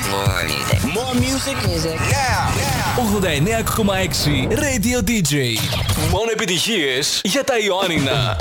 More music. More music. Music. Now. 89,6 Radio DJ. Μόνο επιτυχίες για τα Ιωάννινα.